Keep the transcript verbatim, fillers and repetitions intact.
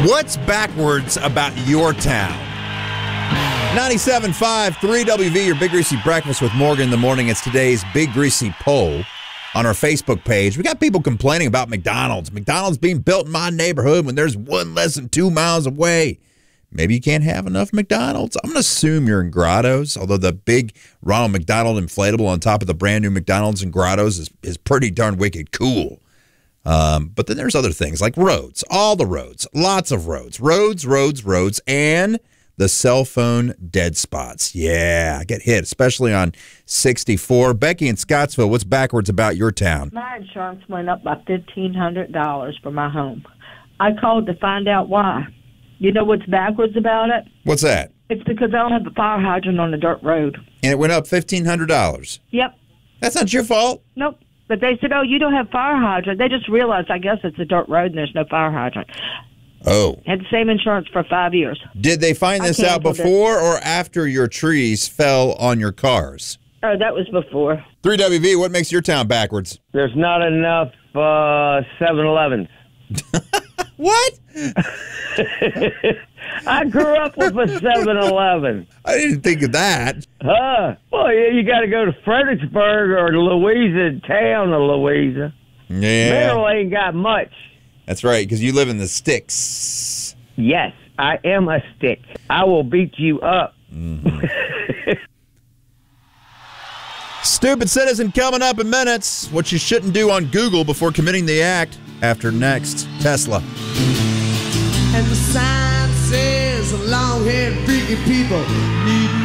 What's backwards about your town? ninety-seven point five, three W V, your Big Greasy Breakfast with Morgan in the morning. It's today's Big Greasy poll on our Facebook page. We got people complaining about McDonald's. McDonald's being built in my neighborhood when there's one less than two miles away. Maybe you can't have enough McDonald's. I'm going to assume you're in Grottoes, although the big Ronald McDonald inflatable on top of the brand new McDonald's in Grottoes is, is pretty darn wicked cool. Um, but then there's other things like roads, all the roads, lots of roads, roads, roads, roads, and the cell phone dead spots. Yeah, I get hit, especially on sixty-four. Becky in Scottsville, what's backwards about your town? My insurance went up by fifteen hundred dollars for my home. I called to find out why. You know what's backwards about it? What's that? It's because I don't have a fire hydrant on the dirt road. And it went up fifteen hundred dollars. Yep. That's not your fault. Nope. But they said, oh, you don't have fire hydrant. They just realized, I guess it's a dirt road and there's no fire hydrant. Oh. Had the same insurance for five years. Did they find this out before or after your trees fell on your cars? Oh, that was before. three W V, what makes your town backwards? There's not enough uh, seven elevens. What? I grew up with a seven eleven. I didn't think of that. Huh? Well, yeah, you got to go to Fredericksburg or Louisa, town of Louisa. Yeah. Middle ain't got much. That's right, because you live in the sticks. Yes, I am a stick. I will beat you up. Mm-hmm. Stupid Citizen coming up in minutes. What you shouldn't do on Google before committing the act. After next, Tesla. And the sign says long-haired freaky people need